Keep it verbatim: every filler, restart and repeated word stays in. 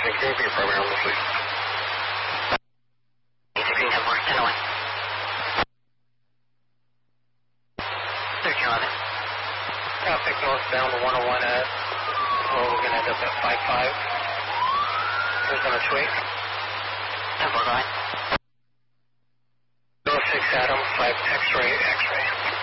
six, can you be a primary on this, please? sixteen ten four, ten oh one. thirteen eleven. Traffic northbound to one oh one at, oh, we're going to end up at five five. Arizona two eight. ten four, go ahead. oh six Adam, five X-ray, X-ray.